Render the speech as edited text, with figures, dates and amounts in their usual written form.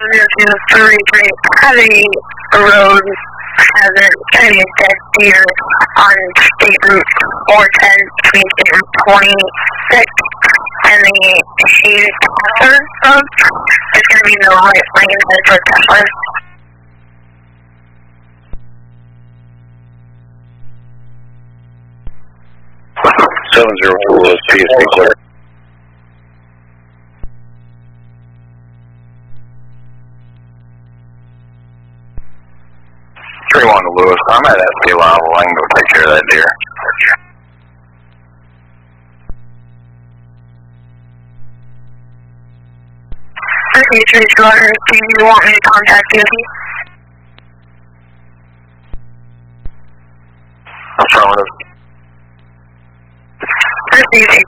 023, having a road hazard, carrying a dead deer on State Route 410 between State Route 26 and the Hayes Road. It's going to be no right lane head for Tesla. 704 Lewis, PSP clear. 31 to Lewis, I'm at SC Live, I can go take care of that deer. Okay, Trace Water, do you want me to contact you? Affirmative. Receiving.